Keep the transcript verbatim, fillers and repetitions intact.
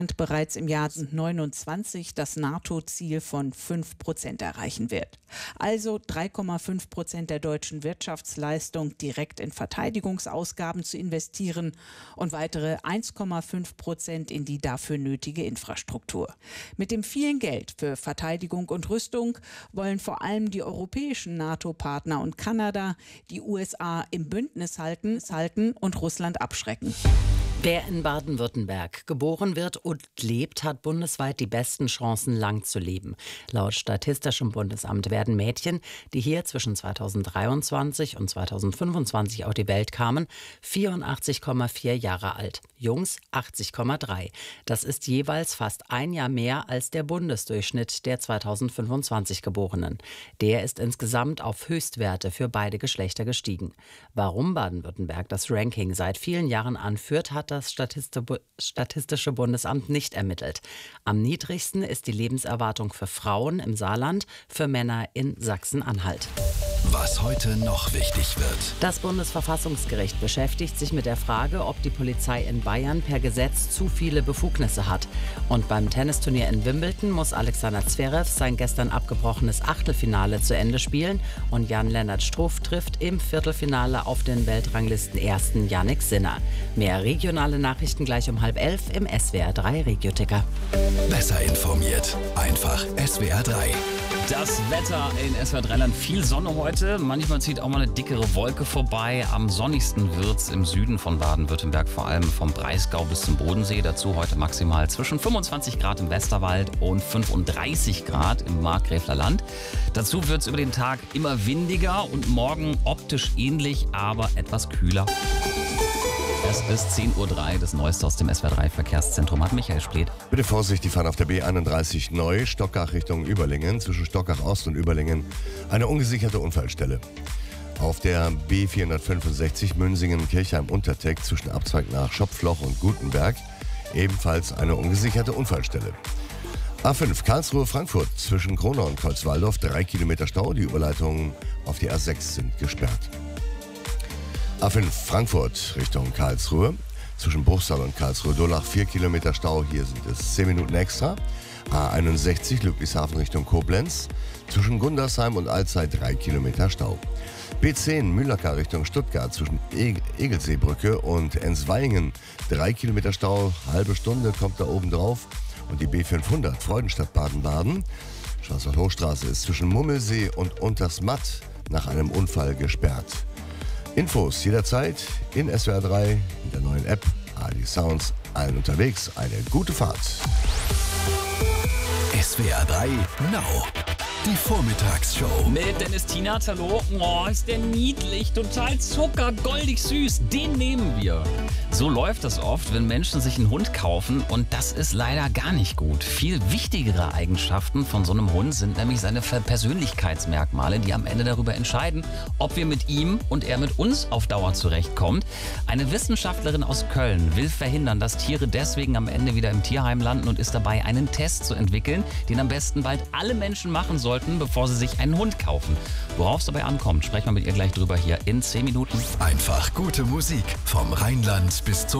bereits im Jahr neunundzwanzig das NATO-Ziel von fünf Prozent erreichen wird. Also drei Komma fünf Prozent der deutschen Wirtschaftsleistung direkt in Verteidigungsausgaben zu investieren und weitere eins Komma fünf Prozent in die dafür nötige Infrastruktur. Mit dem vielen Geld für Verteidigung und Rüstung wollen vor allem die europäischen NATO-Partner und Kanada die U S A im Bündnis halten, halten und Russland abschrecken. Wer in Baden-Württemberg geboren wird und lebt, hat bundesweit die besten Chancen, lang zu leben. Laut Statistischem Bundesamt werden Mädchen, die hier zwischen zweitausenddreiundzwanzig und zweitausendfünfundzwanzig auf die Welt kamen, vierundachtzig Komma vier Jahre alt, Jungs achtzig Komma drei. Das ist jeweils fast ein Jahr mehr als der Bundesdurchschnitt der zweitausendfünfundzwanzig Geborenen. Der ist insgesamt auf Höchstwerte für beide Geschlechter gestiegen. Warum Baden-Württemberg das Ranking seit vielen Jahren anführt, hat das Statistische Bundesamt nicht ermittelt. Am niedrigsten ist die Lebenserwartung für Frauen im Saarland, für Männer in Sachsen-Anhalt. Was heute noch wichtig wird. Das Bundesverfassungsgericht beschäftigt sich mit der Frage, ob die Polizei in Bayern per Gesetz zu viele Befugnisse hat. Und beim Tennisturnier in Wimbledon muss Alexander Zverev sein gestern abgebrochenes Achtelfinale zu Ende spielen und Jan-Lennart Struff trifft im Viertelfinale auf den Weltranglisten-Ersten Jannik Sinner. Mehr regionale Nachrichten gleich um halb elf im S W R drei Regioticker. Besser informiert, einfach S W R drei. Das Wetter in S W R drei Land, viel Sonne heute. Manchmal zieht auch mal eine dickere Wolke vorbei. Am sonnigsten wird's im Süden von Baden-Württemberg, vor allem vom Breisgau bis zum Bodensee. Dazu heute maximal zwischen fünfundzwanzig Grad im Westerwald und fünfunddreißig Grad im Markgräfler Land. Dazu wird's über den Tag immer windiger und morgen optisch ähnlich, aber etwas kühler. Es ist zehn Uhr drei, das Neueste aus dem S W R drei Verkehrszentrum hat Michael Spleth. Bitte Vorsicht, die fahren auf der B einunddreißig neu, Stockach Richtung Überlingen, zwischen Stockach Ost und Überlingen eine ungesicherte Unfallstelle. Auf der B vierhundertfünfundsechzig Münsingen-Kirchheim-Unterteck zwischen Abzweig nach Schopfloch und Gutenberg ebenfalls eine ungesicherte Unfallstelle. A fünf Karlsruhe-Frankfurt zwischen Kronau und Kreuzwaldorf drei Kilometer Stau, die Überleitungen auf die A sechs sind gesperrt. A fünf Frankfurt Richtung Karlsruhe, zwischen Bruchsal und Karlsruhe-Durlach vier Kilometer Stau, hier sind es zehn Minuten extra. A einundsechzig Ludwigshafen Richtung Koblenz, zwischen Gundersheim und Alzey drei Kilometer Stau. B zehn Mühlacker Richtung Stuttgart, zwischen e Egelseebrücke und Ensweingen drei Kilometer Stau, halbe Stunde kommt da oben drauf. Und die B fünfhundert Freudenstadt Baden-Baden, Schwarzwald-Hochstraße ist zwischen Mummelsee und Untersmatt nach einem Unfall gesperrt. Infos jederzeit in S W R drei, in der neuen App, A R D Sounds, allen unterwegs. Eine gute Fahrt. S W R drei Now. Die Vormittagsshow. Mit Dennis Tienert, hallo. Oh, ist der niedlich, total zuckergoldig süß. Den nehmen wir. So läuft das oft, wenn Menschen sich einen Hund kaufen und das ist leider gar nicht gut. Viel wichtigere Eigenschaften von so einem Hund sind nämlich seine Persönlichkeitsmerkmale, die am Ende darüber entscheiden, ob wir mit ihm und er mit uns auf Dauer zurechtkommt. Eine Wissenschaftlerin aus Köln will verhindern, dass Tiere deswegen am Ende wieder im Tierheim landen und ist dabei, einen Test zu entwickeln, den am besten bald alle Menschen machen sollten, bevor sie sich einen Hund kaufen. Worauf es dabei ankommt, sprechen wir mit ihr gleich drüber hier in zehn Minuten. Einfach gute Musik vom Rheinland bis zum